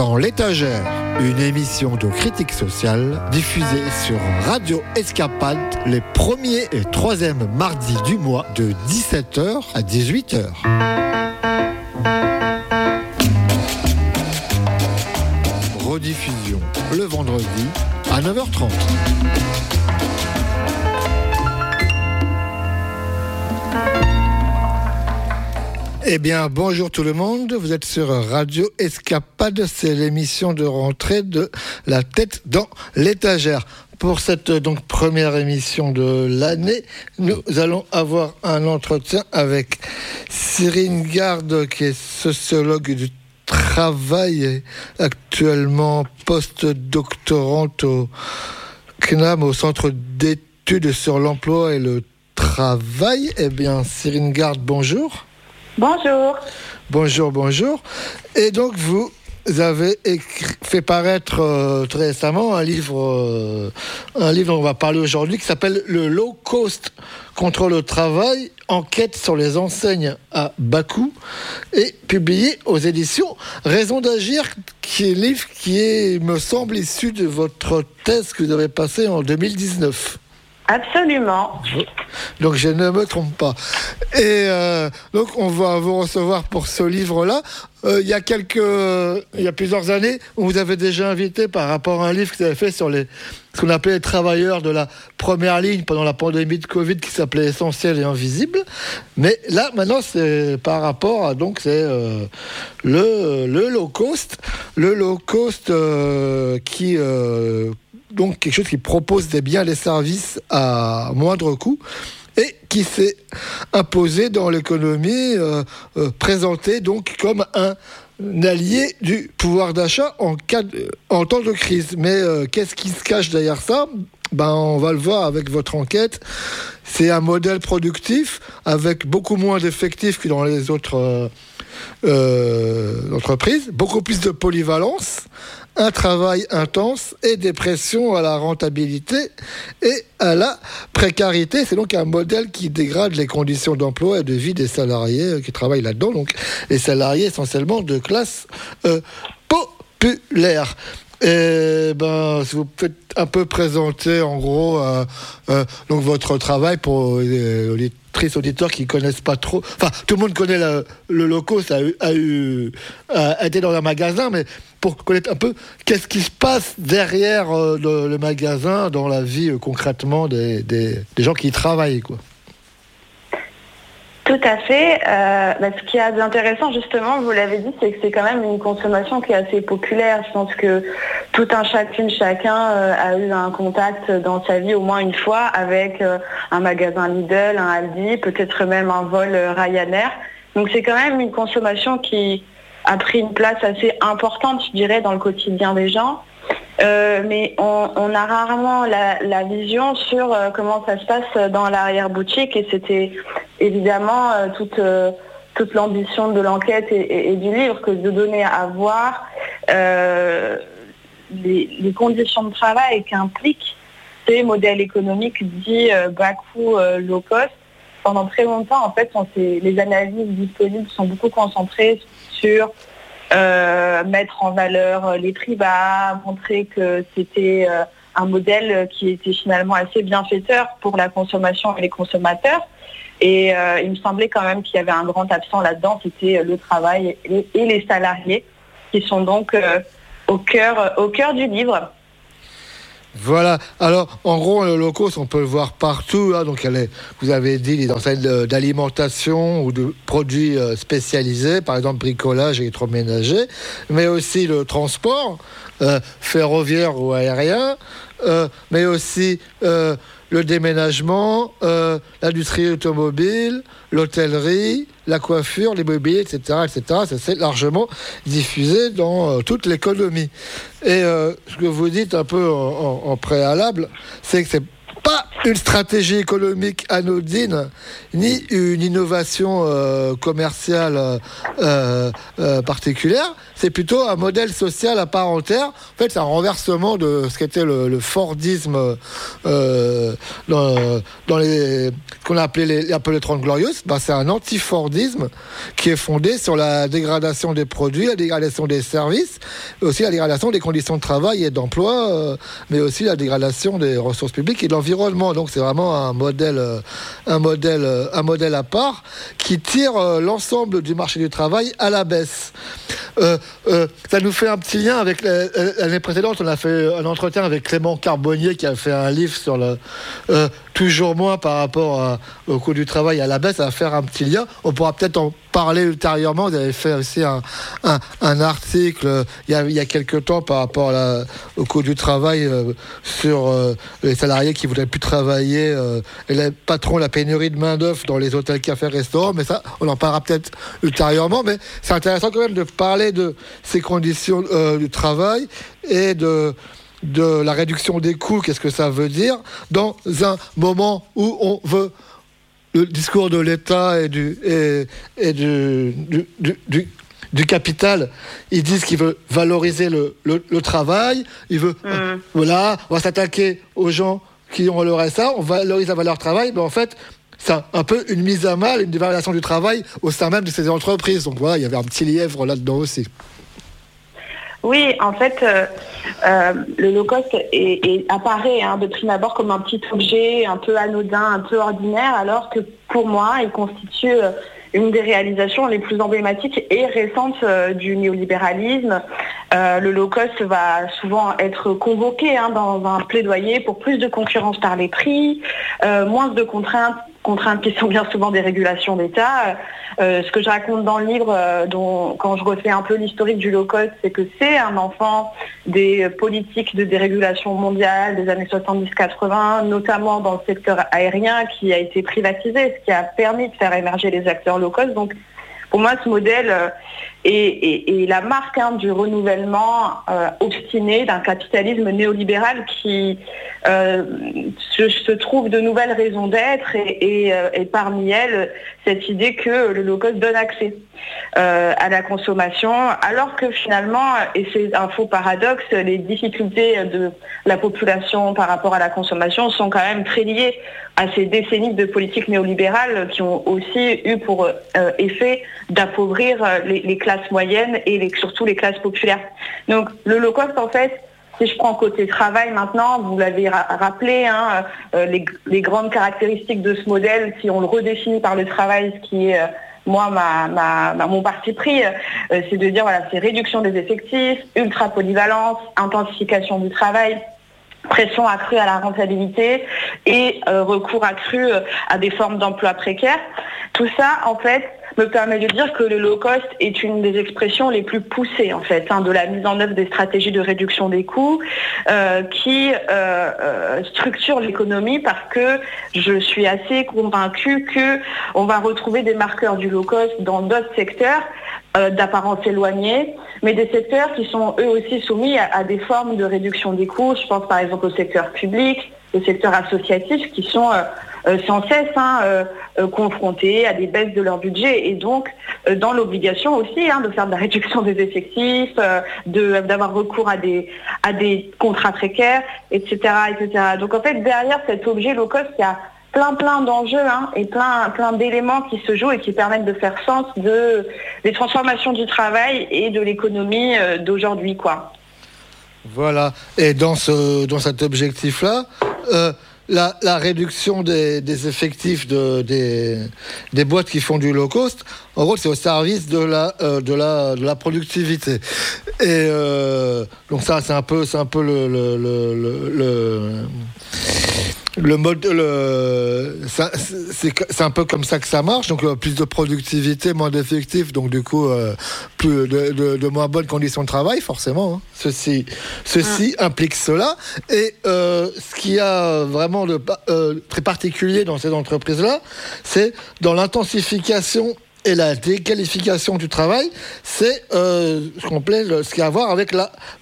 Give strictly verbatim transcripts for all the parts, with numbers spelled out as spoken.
dans l'étagère, une émission de critique sociale diffusée sur Radio Escapade les premiers et troisièmes mardis du mois de dix-sept heures à dix-huit heures. Rediffusion le vendredi à neuf heures trente. Eh bien, bonjour tout le monde, vous êtes sur Radio Escapade, c'est l'émission de rentrée de La tête dans l'étagère. Pour cette donc première émission de l'année, nous allons avoir un entretien avec Cyrine Garde, qui est sociologue du travail et actuellement post-doctorante au C N A M, au Centre d'études sur l'emploi et le travail. Eh bien, Cyrine Garde, bonjour. Bonjour. Bonjour, bonjour. Et donc, vous avez écrit, fait paraître euh, très récemment un livre, euh, un livre dont on va parler aujourd'hui, qui s'appelle « Le low cost contre le travail, enquête sur les enseignes à bas coût » et publié aux éditions Raison d'agir, qui est un livre qui est, me semble, issu de votre thèse que vous avez passée en deux mille dix-neuf. Absolument. Donc je ne me trompe pas. Et euh, donc on va vous recevoir pour ce livre-là. Euh, il y a quelques, il y a plusieurs années, on vous avait déjà invité par rapport à un livre que vous avez fait sur les, ce qu'on appelait les travailleurs de la première ligne pendant la pandémie de Covid, qui s'appelait Essentiel et Invisible. Mais là, maintenant, c'est par rapport à, donc, c'est euh, le, le low cost, le low cost euh, qui euh, donc quelque chose qui propose des biens et des services à moindre coût et qui s'est imposé dans l'économie, euh, euh, présenté donc comme un allié du pouvoir d'achat en, cas de, en temps de crise. Mais euh, qu'est-ce qui se cache derrière ça ? Ben, on va le voir avec votre enquête. C'est un modèle productif avec beaucoup moins d'effectifs que dans les autres euh, euh, entreprises, beaucoup plus de polyvalence, un travail intense et des pressions à la rentabilité et à la précarité. C'est donc un modèle qui dégrade les conditions d'emploi et de vie des salariés qui travaillent là-dedans, donc les salariés essentiellement de classe euh, populaire. Et ben, si vous pouvez un peu présenter en gros euh, euh, donc votre travail pour les auditrices, auditeurs qui connaissent pas trop. Enfin, tout le monde connaît la, le loco, ça a, eu, a, eu, a été dans un magasin, mais pour connaître un peu qu'est-ce qui se passe derrière euh, le, le magasin, dans la vie euh, concrètement des, des, des gens qui y travaillent, quoi. Tout à fait. Euh, bah, ce qui est intéressant, justement, vous l'avez dit, c'est que c'est quand même une consommation qui est assez populaire. Je pense que tout un chacune, chacun euh, a eu un contact dans sa vie au moins une fois avec euh, un magasin Lidl, un Aldi, peut-être même un vol euh, Ryanair. Donc c'est quand même une consommation qui a pris une place assez importante, je dirais, dans le quotidien des gens. Euh, mais on, on a rarement la, la vision sur euh, comment ça se passe dans l'arrière-boutique, et c'était évidemment euh, toute, euh, toute l'ambition de l'enquête et, et, et du livre, que de donner à voir euh, les, les conditions de travail qu'impliquent ces modèles économiques dits euh, bas coût, euh, low cost. Pendant très longtemps, en fait, on s'est, les analyses disponibles sont beaucoup concentrées sur Euh, mettre en valeur les prix bas, montrer que c'était euh, un modèle qui était finalement assez bienfaiteur pour la consommation et les consommateurs. Et euh, il me semblait quand même qu'il y avait un grand absent là-dedans, c'était le travail et, et les salariés, qui sont donc euh, au cœur, au cœur du livre. Voilà. Alors, en gros, le low cost, on peut le voir partout. Hein. Donc, elle est, vous avez dit, les enseignes d'alimentation ou de produits spécialisés, par exemple bricolage et électroménager, mais aussi le transport euh, ferroviaire ou aérien, euh, mais aussi euh, le déménagement, euh, l'industrie automobile, l'hôtellerie, la coiffure, l'immobilier, et cetera, et cetera. Ça s'est largement diffusé dans euh, toute l'économie. Et euh, ce que vous dites un peu en, en, en préalable, c'est que c'est pas une stratégie économique anodine, ni une innovation euh, commerciale euh, euh, particulière. C'est plutôt un modèle social à part entière. En fait, c'est un renversement de ce qu'était le, le Fordisme euh, dans, dans les qu'on a appelé les, un peu les trente glorieuses. Ben, c'est un anti-Fordisme qui est fondé sur la dégradation des produits, la dégradation des services, et aussi la dégradation des conditions de travail et d'emploi, euh, mais aussi la dégradation des ressources publiques et de l'environnement. Donc c'est vraiment un modèle, un modèle, un modèle à part qui tire l'ensemble du marché du travail à la baisse. Euh, euh, ça nous fait un petit lien avec l'année précédente. On a fait un entretien avec Clément Carbonnier qui a fait un livre sur le euh, toujours moins par rapport à, au coût du travail à la baisse. Ça va faire un petit lien. On pourra peut-être en parler ultérieurement. Vous avez fait aussi un, un, un article il y, a, il y a quelques temps par rapport à la, au coût du travail euh, sur euh, les salariés qui ne voudraient plus travailler euh, et les patrons, la pénurie de main-d'œuvre dans les hôtels, cafés, restaurants. Mais ça, on en parlera peut-être ultérieurement. Mais c'est intéressant quand même de parler de ces conditions euh, du travail et de de la réduction des coûts. Qu'est-ce que ça veut dire dans un moment où on veut le discours de l'État et du et, et du, du, du, du du capital, ils disent qu'ils veulent valoriser le, le, le travail, ils veulent, mmh. euh, voilà, on va s'attaquer aux gens qui ont le R S A, on valorise la valeur travail, mais en fait, c'est un peu une mise à mal, une dévalorisation du travail au sein même de ces entreprises. Donc voilà, il y avait un petit lièvre là-dedans aussi. Oui, en fait, euh, euh, le low-cost est, est, apparaît hein, de prime abord comme un petit objet un peu anodin, un peu ordinaire, alors que pour moi, il constitue euh, une des réalisations les plus emblématiques et récentes euh, du néolibéralisme. Euh, le low-cost va souvent être convoqué hein, dans un plaidoyer pour plus de concurrence par les prix, euh, moins de contraintes, contraintes qui sont bien souvent des régulations d'État. Euh, ce que je raconte dans le livre, euh, dont, quand je refais un peu l'historique du low-cost, c'est que c'est un enfant des politiques de dérégulation mondiale des années soixante-dix quatre-vingts, notamment dans le secteur aérien qui a été privatisé, ce qui a permis de faire émerger les acteurs low-cost. Donc, pour moi, ce modèle euh, est, est, est la marque hein, du renouvellement euh, obstiné d'un capitalisme néolibéral qui euh, se, se trouve de nouvelles raisons d'être et, et, euh, et parmi elles, cette idée que le low-cost donne accès euh, à la consommation, alors que finalement, et c'est un faux paradoxe, les difficultés de la population par rapport à la consommation sont quand même très liées à ces décennies de politiques néolibérales qui ont aussi eu pour euh, effet d'appauvrir les, les classes moyennes et les, surtout les classes populaires. Donc le low-cost, en fait, si je prends côté travail maintenant, vous l'avez ra- rappelé, hein, euh, les, les grandes caractéristiques de ce modèle, si on le redéfinit par le travail, ce qui est, euh, moi, ma, ma, ma, mon parti pris, euh, c'est de dire, voilà, c'est réduction des effectifs, ultra-polyvalence, intensification du travail, pression accrue à la rentabilité et euh, recours accru euh, à des formes d'emploi précaires. Tout ça, en fait, me permet de dire que le low-cost est une des expressions les plus poussées, en fait, hein, de la mise en œuvre des stratégies de réduction des coûts euh, qui euh, euh, structurent l'économie, parce que je suis assez convaincue qu'on va retrouver des marqueurs du low-cost dans d'autres secteurs euh, d'apparence éloignée, mais des secteurs qui sont eux aussi soumis à, à des formes de réduction des coûts. Je pense par exemple au secteur public, au secteur associatif, qui sont euh, euh, sans cesse hein, euh, euh, confrontés à des baisses de leur budget et donc euh, dans l'obligation aussi hein, de faire de la réduction des effectifs, euh, de, d'avoir recours à des, à des contrats précaires, et cetera, et cetera. Donc en fait, derrière cet objet low cost, il y a plein plein d'enjeux hein, et plein plein d'éléments qui se jouent et qui permettent de faire sens de des transformations du travail et de l'économie euh, d'aujourd'hui, quoi. Voilà. Et dans ce dans cet objectif-là, euh, la, la réduction des, des effectifs de, des, des boîtes qui font du low cost, en gros, c'est au service de la euh, de la de la productivité. Et euh, donc ça, c'est un peu c'est un peu le le le, le, le Le mode, le, ça, c'est, c'est un peu comme ça que ça marche. Donc euh, plus de productivité, moins d'effectifs, donc du coup euh, plus de, de, de moins bonnes conditions de travail, forcément. Hein. Ceci, ceci ah. implique cela. Et euh, ce qu'il y a vraiment de euh, très particulier dans ces entreprises-là, c'est dans l'intensification et la déqualification du travail, c'est euh, ce qu'on plaît, ce qui a à voir avec la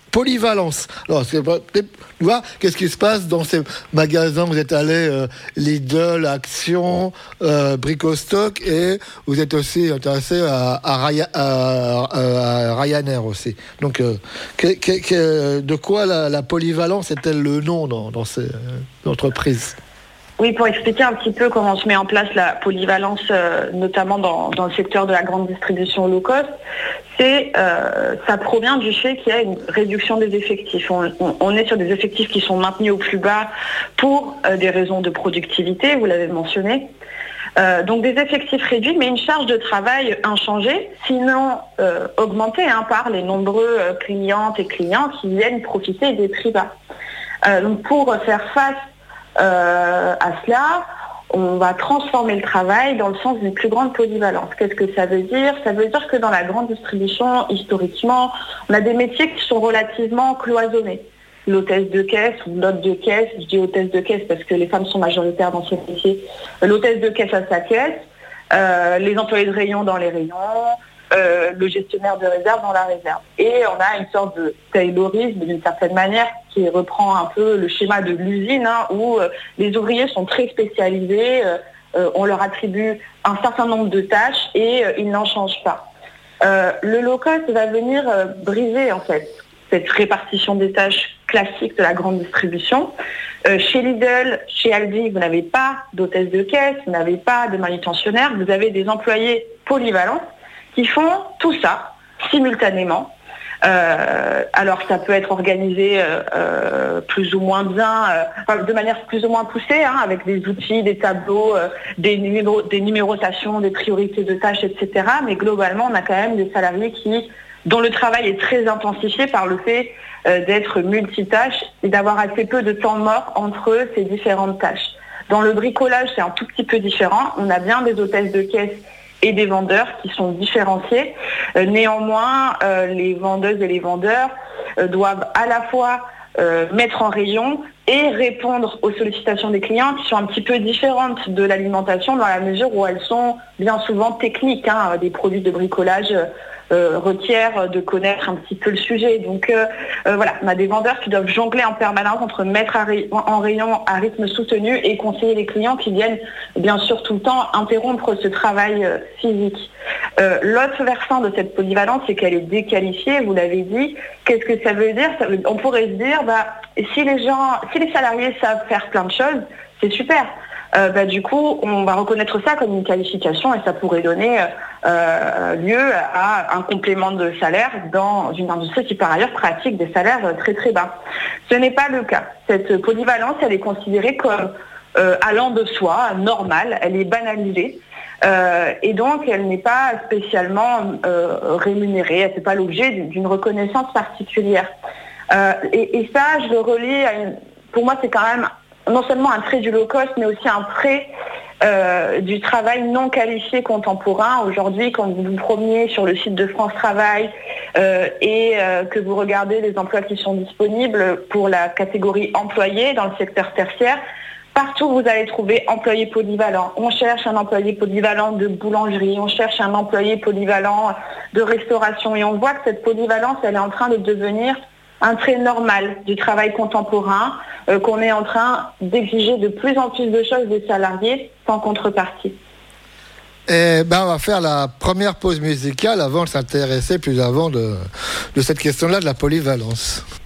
polyvalence. Alors, c'est, tu vois, qu'est-ce qui se passe dans ces magasins? Vous êtes allé euh, Lidl, Action, euh, Bricostock, et vous êtes aussi intéressé à, à, Raya, à, à, à Ryanair aussi. Donc, euh, que, que, que, de quoi la, la polyvalence est-elle le nom dans, dans ces euh, entreprises? Oui, pour expliquer un petit peu comment se met en place la polyvalence, euh, notamment dans, dans le secteur de la grande distribution low cost, c'est, euh, ça provient du fait qu'il y a une réduction des effectifs. On, on, on est sur des effectifs qui sont maintenus au plus bas pour euh, des raisons de productivité, vous l'avez mentionné. Euh, donc des effectifs réduits, mais une charge de travail inchangée, sinon euh, augmentée hein, par les nombreux euh, clientes et clients qui viennent profiter des prix bas. Euh, donc pour faire face Euh, à cela, on va transformer le travail dans le sens d'une plus grande polyvalence. Qu'est-ce que ça veut dire? Ça veut dire que dans la grande distribution, historiquement, on a des métiers qui sont relativement cloisonnés. L'hôtesse de caisse ou l'hôte de caisse, je dis hôtesse de caisse parce que les femmes sont majoritaires dans ces métiers, l'hôtesse de caisse à sa caisse, euh, les employés de rayon dans les rayons, Euh, le gestionnaire de réserve dans la réserve. Et on a une sorte de taylorisme d'une certaine manière qui reprend un peu le schéma de l'usine hein, où euh, les ouvriers sont très spécialisés, euh, euh, on leur attribue un certain nombre de tâches et euh, ils n'en changent pas. Euh, le low cost va venir euh, briser en fait cette répartition des tâches classiques de la grande distribution. Euh, chez Lidl, chez Aldi, vous n'avez pas d'hôtesse de caisse, vous n'avez pas de manutentionnaire, vous avez des employés polyvalents qui font tout ça simultanément. Euh, alors ça peut être organisé euh, euh, plus ou moins bien, euh, de manière plus ou moins poussée, hein, avec des outils, des tableaux, euh, des, numéros, des numérotations, des priorités de tâches, et cetera. Mais globalement, on a quand même des salariés qui, dont le travail est très intensifié par le fait euh, d'être multitâches et d'avoir assez peu de temps mort entre ces différentes tâches. Dans le bricolage, c'est un tout petit peu différent. On a bien des hôtesses de caisse et des vendeurs qui sont différenciés. Euh, néanmoins, euh, les vendeuses et les vendeurs euh, doivent à la fois euh, mettre en rayon et répondre aux sollicitations des clients qui sont un petit peu différentes de l'alimentation dans la mesure où elles sont bien souvent techniques. Hein, des produits de bricolage euh, requièrent de connaître un petit peu le sujet. Donc euh, euh, voilà, on a des vendeurs qui doivent jongler en permanence entre mettre ray- en rayon à rythme soutenu et conseiller les clients qui viennent bien sûr tout le temps interrompre ce travail euh, physique. Euh, l'autre versant de cette polyvalence, c'est qu'elle est déqualifiée, vous l'avez dit. Qu'est-ce que ça veut dire? Ça veut, on pourrait se dire, bah, si les gens, si les salariés savent faire plein de choses, c'est super. Euh, bah, du coup, on va reconnaître ça comme une qualification et ça pourrait donner euh, lieu à un complément de salaire dans une industrie qui, par ailleurs, pratique des salaires très très bas. Ce n'est pas le cas. Cette polyvalence, elle est considérée comme euh, allant de soi, normale, elle est banalisée. Euh, et donc, elle n'est pas spécialement euh, rémunérée, elle ne fait pas l'objet d'une reconnaissance particulière. Euh, et, et ça, je le relie à une... Pour moi, c'est quand même non seulement un trait du low cost, mais aussi un trait euh, du travail non qualifié contemporain. Aujourd'hui, quand vous vous promeniez sur le site de France Travail euh, et euh, que vous regardez les emplois qui sont disponibles pour la catégorie employés dans le secteur tertiaire, partout vous allez trouver employé polyvalent. On cherche un employé polyvalent de boulangerie, on cherche un employé polyvalent de restauration et on voit que cette polyvalence, elle est en train de devenir un trait normal du travail contemporain, euh, qu'on est en train d'exiger de plus en plus de choses des salariés sans contrepartie. Et ben, on va faire la première pause musicale avant de s'intéresser plus avant de, de cette question-là de la polyvalence.